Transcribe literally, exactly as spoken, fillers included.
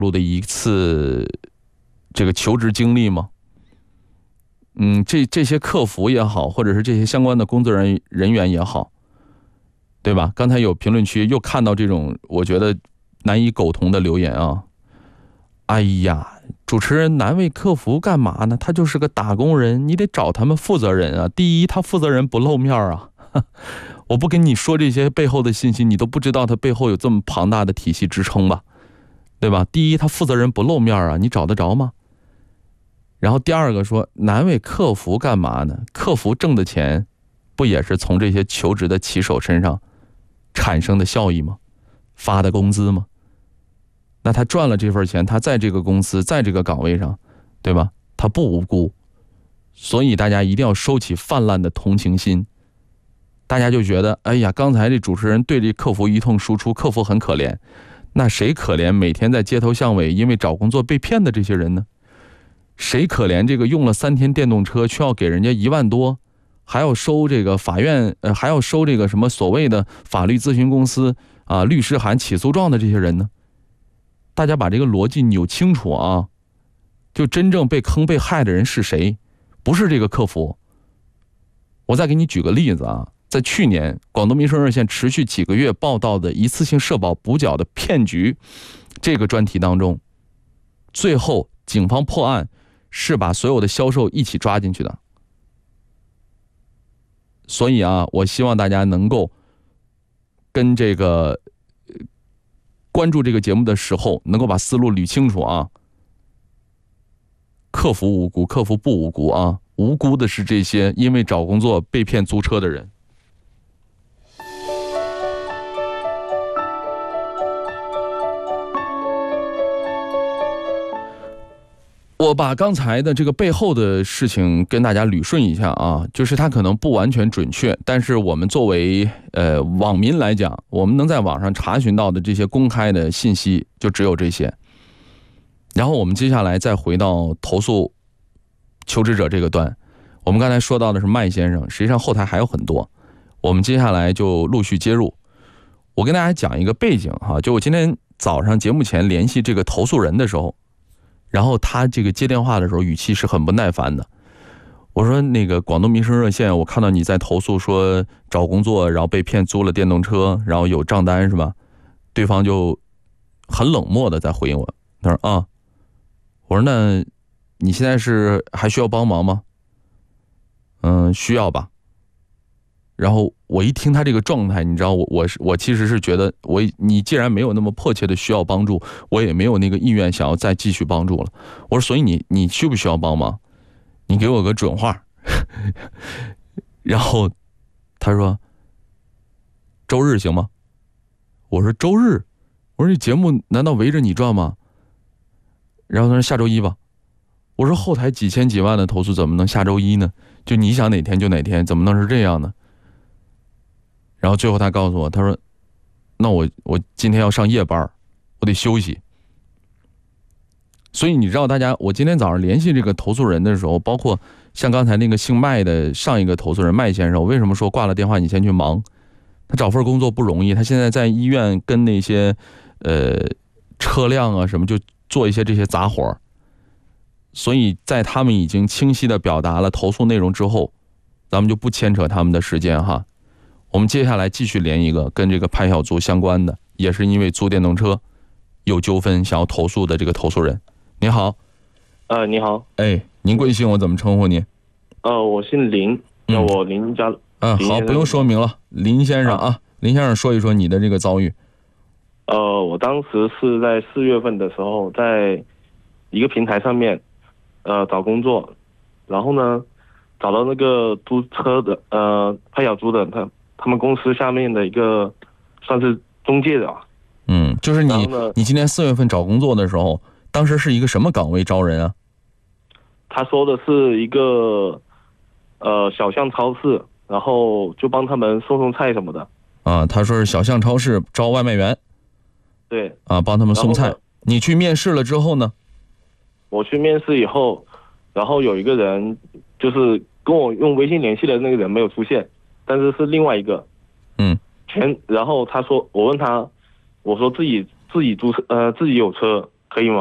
路的一次这个求职经历吗？嗯，这这些客服也好，或者是这些相关的工作人人员也好，对吧？刚才有评论区又看到这种我觉得难以苟同的留言啊！哎呀，主持人难为客服干嘛呢？他就是个打工人，你得找他们负责人啊。第一，他负责人不露面啊。我不跟你说这些背后的信息，你都不知道他背后有这么庞大的体系支撑吧？对吧？第一，他负责人不露面啊，你找得着吗？然后第二个说难为客服干嘛呢？客服挣的钱不也是从这些求职的骑手身上产生的效益吗？发的工资吗？那他赚了这份钱，他在这个公司，在这个岗位上，对吧？他不无辜。所以大家一定要收起泛滥的同情心。大家就觉得，哎呀，刚才这主持人对这客服一通输出，客服很可怜。那谁可怜每天在街头巷尾因为找工作被骗的这些人呢？谁可怜这个用了三天电动车却要给人家一万多，还要收这个法院呃还要收这个什么所谓的法律咨询公司啊律师函起诉状的这些人呢？大家把这个逻辑扭清楚啊！就真正被坑被害的人是谁？不是这个客服。我再给你举个例子啊，在去年广东民生热线持续几个月报道的一次性社保补缴的骗局这个专题当中，最后警方破案是把所有的销售一起抓进去的。所以啊，我希望大家能够跟这个关注这个节目的时候能够把思路捋清楚啊。客服无辜，客服不无辜啊，无辜的是这些因为找工作被骗租车的人。我把刚才的这个背后的事情跟大家捋顺一下啊，就是它可能不完全准确，但是我们作为呃网民来讲，我们能在网上查询到的这些公开的信息就只有这些。然后我们接下来再回到投诉求职者这个段，我们刚才说到的是麦先生，实际上后台还有很多，我们接下来就陆续接入。我跟大家讲一个背景哈，就我今天早上节目前联系这个投诉人的时候，然后他这个接电话的时候语气是很不耐烦的。我说那个广东民生热线，我看到你在投诉说找工作然后被骗租了电动车，然后有账单是吧？对方就很冷漠的在回应我，他说啊，我说那你现在是还需要帮忙吗？嗯，需要吧。然后我一听他这个状态，你知道我我是我其实是觉得我你既然没有那么迫切的需要帮助，我也没有那个意愿想要再继续帮助了。我说所以你你需不需要帮忙？你给我个准话。然后他说周日行吗？我说周日，我说这节目难道围着你转吗？然后他说下周一吧。我说后台几千几万的投诉怎么能下周一呢？就你想哪天就哪天，怎么能是这样呢？然后最后他告诉我，他说那我我今天要上夜班，我得休息。所以你知道大家，我今天早上联系这个投诉人的时候，包括像刚才那个姓麦的上一个投诉人麦先生，我为什么说挂了电话你先去忙？他找份工作不容易，他现在在医院跟那些呃车辆啊什么就做一些这些杂活。所以在他们已经清晰的表达了投诉内容之后，咱们就不牵扯他们的时间哈。我们接下来继续连一个跟这个派小租相关的，也是因为租电动车有纠纷想要投诉的这个投诉人。你好。 呃，你好。 哎，您贵姓？我怎么称呼您？ 呃，我姓林，叫我林家。 嗯，好，不用说明了，林先生啊，啊林先生说一说你的这个遭遇。 呃，我当时是在四月份的时候，在一个平台上面，呃，找工作，然后呢，找到那个租车的，呃，派小租的，他他们公司下面的一个算是中介的吧。 嗯，就是你你今年四月份找工作的时候，当时是一个什么岗位招人啊？ 他说的是一个呃小巷超市，然后就帮他们送送菜什么的。 啊，他说是小巷超市招外卖员。 对。 啊，帮他们送菜。你去面试了之后呢？ 我去面试以后，然后有一个人就是跟我用微信联系的那个人没有出现，但是是另外一个。 嗯。 全，然后他说，我问他，我说自己自己租车，呃，自己有车， 可以吗？